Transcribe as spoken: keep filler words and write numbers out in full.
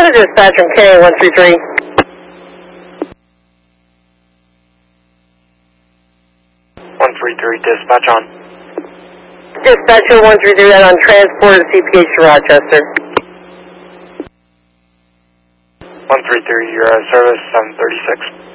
to dispatch from K A one three three. one three three, dispatch on. Dispatch one three three on transport C P H to Rochester. one three three, you're out of service, seven thirty-six.